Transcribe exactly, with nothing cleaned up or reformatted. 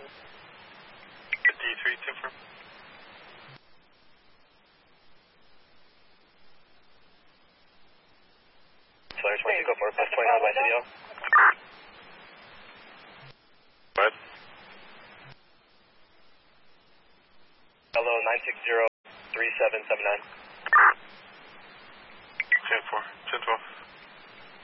D three two four. Flare twenty-two, go for it, plus twenty-nine by C D L. What? Hello, nine six zero, three seven seven nine. ten four, ten twelve.